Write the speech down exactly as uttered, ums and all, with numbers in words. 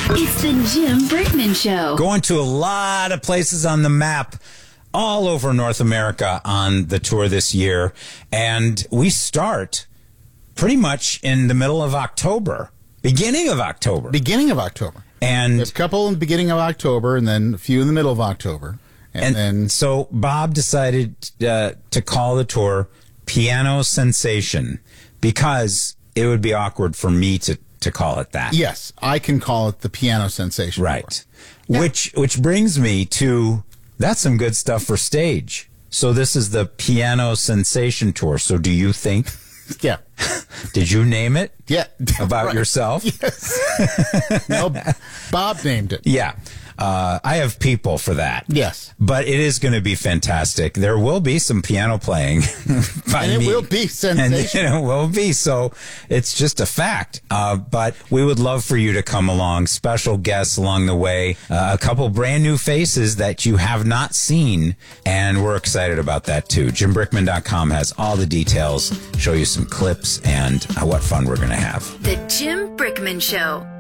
It's the Jim Brickman Show. Going to a lot of places on the map all over North America on the tour this year. And we start pretty much in the middle of October, beginning of October. Beginning of October. And There's a couple in the beginning of October and then a few in the middle of October. And, and then so Bob decided uh, to call the tour Piano Sensation because it would be awkward for me to, to call it that. Yes, I can call it the Piano Sensation. Right. Yeah. Which which brings me to, that's some good stuff for stage. So this is the Piano Sensation Tour. So do you think? Yeah. Did you name it? Yeah. About right. yourself? Yes. No, Bob named it. Yeah. Uh, I have people for that. Yes. But it is going to be fantastic. There will be some piano playing by and it me. will be sensational. And it will be. So it's just a fact. Uh, but we would love for you to come along. Special guests along the way. Uh, a couple brand new faces that you have not seen. And we're excited about that too. Jim Brickman dot com has all the details. Show you some clips and uh, what fun we're going to have. The Jim Brickman Show.